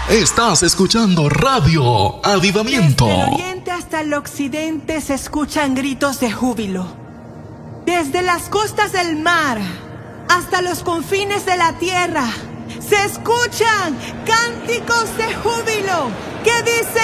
Estás escuchando Radio Avivamiento. Desde el oriente hasta el occidente se escuchan gritos de júbilo. Desde las costas del mar hasta los confines de la tierra se escuchan cánticos de júbilo que dicen: